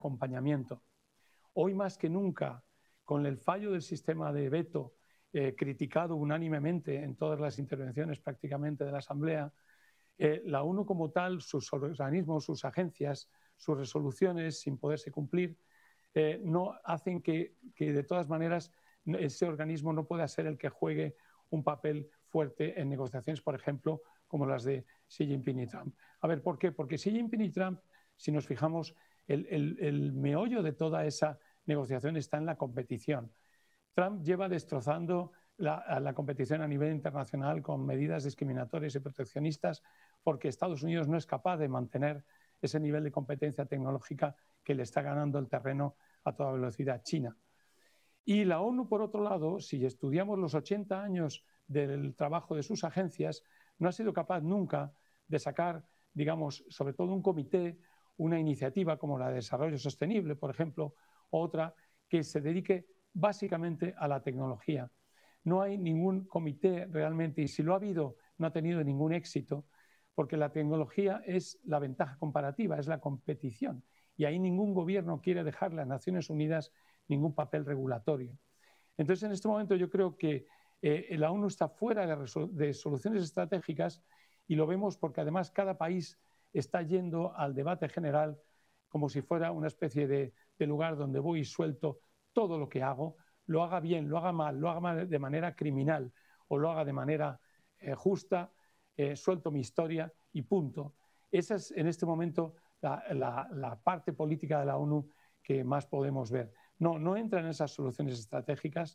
acompañamiento. Hoy más que nunca, con el fallo del sistema de veto criticado unánimemente en todas las intervenciones prácticamente de la Asamblea, la ONU como tal, sus organismos, sus agencias, sus resoluciones sin poderse cumplir, no hacen que de todas maneras ese organismo no pueda ser el que juegue un papel fuerte en negociaciones, por ejemplo, como las de Xi Jinping y Trump. A ver, ¿por qué? Porque Xi Jinping y Trump, si nos fijamos, el meollo de toda esa negociación está en la competición. Trump lleva destrozando la competición a nivel internacional con medidas discriminatorias y proteccionistas porque Estados Unidos no es capaz de mantener ese nivel de competencia tecnológica que le está ganando el terreno a toda velocidad a China. Y la ONU, por otro lado, si estudiamos los 80 años del trabajo de sus agencias, no ha sido capaz nunca de sacar, digamos, sobre todo un comité, una iniciativa como la de desarrollo sostenible, por ejemplo, o otra que se dedique básicamente a la tecnología. No hay ningún comité realmente, y si lo ha habido, no ha tenido ningún éxito, porque la tecnología es la ventaja comparativa, es la competición, y ahí ningún gobierno quiere dejarle a Naciones Unidas ningún papel regulatorio. Entonces, en este momento yo creo que la ONU está fuera de soluciones estratégicas y lo vemos porque además cada país está yendo al debate general como si fuera una especie de lugar donde voy y suelto todo lo que hago, lo haga bien, lo haga mal de manera criminal o lo haga de manera justa, suelto mi historia y punto. Esa es en este momento la parte política de la ONU que más podemos ver. No entra en esas soluciones estratégicas.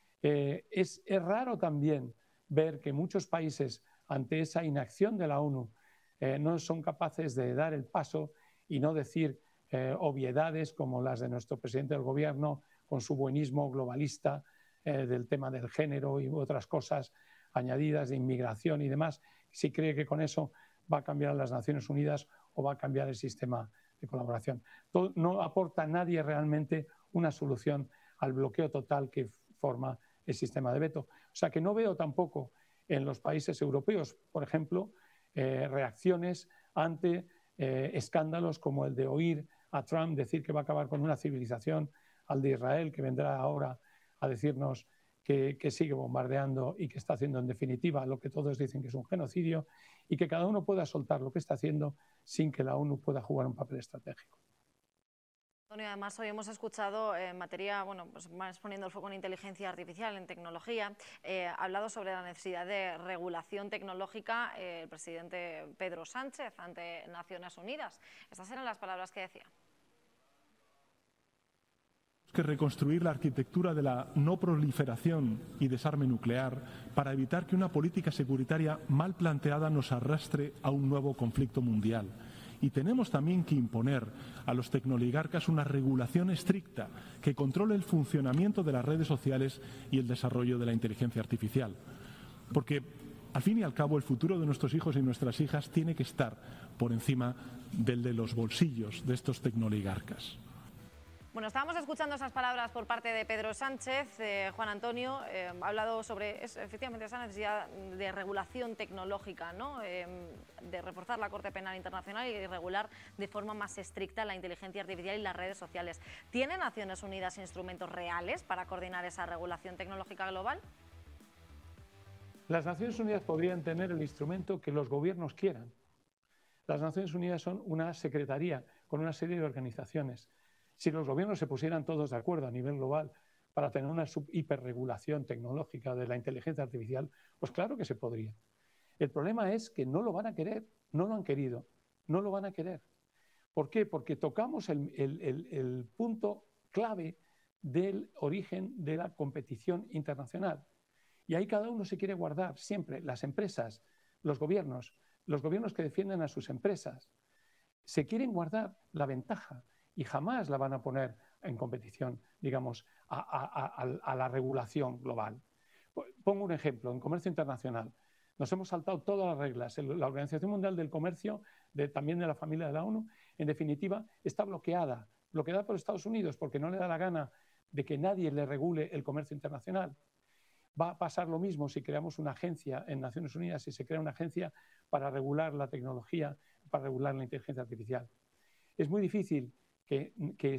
Es raro también ver que muchos países, ante esa inacción de la ONU, no son capaces de dar el paso y no decir obviedades como las de nuestro presidente del gobierno con su buenismo globalista del tema del género y otras cosas añadidas de inmigración y demás, si cree que con eso va a cambiar las Naciones Unidas o va a cambiar el sistema de colaboración. No aporta a nadie realmente una solución al bloqueo total que forma el sistema de veto. O sea que no veo tampoco en los países europeos, por ejemplo, reacciones ante escándalos como el de oír a Trump decir que va a acabar con una civilización, al de Israel, que vendrá ahora a decirnos que sigue bombardeando y que está haciendo en definitiva lo que todos dicen que es un genocidio, y que cada uno pueda soltar lo que está haciendo sin que la ONU pueda jugar un papel estratégico. Antonio, además hoy hemos escuchado en materia, bueno, pues más poniendo el foco en inteligencia artificial, en tecnología, ha hablado sobre la necesidad de regulación tecnológica el presidente Pedro Sánchez ante Naciones Unidas. Estas eran las palabras que decía. Que reconstruir la arquitectura de la no proliferación y desarme nuclear para evitar que una política securitaria mal planteada nos arrastre a un nuevo conflicto mundial. Y tenemos también que imponer a los tecnoligarcas una regulación estricta que controle el funcionamiento de las redes sociales y el desarrollo de la inteligencia artificial. Porque, al fin y al cabo, el futuro de nuestros hijos y nuestras hijas tiene que estar por encima del de los bolsillos de estos tecnoligarcas. Bueno, estábamos escuchando esas palabras por parte de Pedro Sánchez. Juan Antonio ha hablado sobre efectivamente esa necesidad de regulación tecnológica, ¿no? De reforzar la Corte Penal Internacional y regular de forma más estricta la inteligencia artificial y las redes sociales. ¿Tiene Naciones Unidas instrumentos reales para coordinar esa regulación tecnológica global? Las Naciones Unidas podrían tener el instrumento que los gobiernos quieran. Las Naciones Unidas son una secretaría con una serie de organizaciones. Si los gobiernos se pusieran todos de acuerdo a nivel global para tener una hiperregulación tecnológica de la inteligencia artificial, pues claro que se podría. El problema es que no lo van a querer, no lo han querido, no lo van a querer. ¿Por qué? Porque tocamos el punto clave del origen de la competición internacional. Y ahí cada uno se quiere guardar siempre, las empresas, los gobiernos que defienden a sus empresas, se quieren guardar la ventaja y jamás la van a poner en competición, digamos, a la regulación global. Pongo un ejemplo, en comercio internacional. Nos hemos saltado todas las reglas. La Organización Mundial del Comercio, también de la familia de la ONU, en definitiva, está bloqueada por Estados Unidos porque no le da la gana de que nadie le regule el comercio internacional. Va a pasar lo mismo si creamos una agencia en Naciones Unidas, si se crea una agencia para regular la tecnología, para regular la inteligencia artificial. Es muy difícil que